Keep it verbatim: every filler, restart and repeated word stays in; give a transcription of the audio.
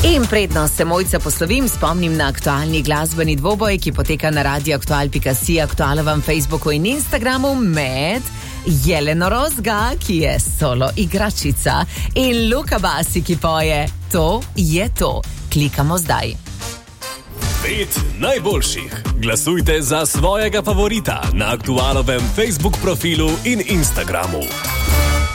In predno se Mojca poslovim, spomnim na aktualni glasbeni dvoboj, ki poteka na radio aktual pika si, aktualovem Facebooku in Instagramu med Jeleno Rozga, ki je solo igračica, in Luka Basi, ki poje To je to. Klikamo zdaj. Pet najboljših. Glasujte za svojega favorita na aktualovem Facebook profilu in Instagramu.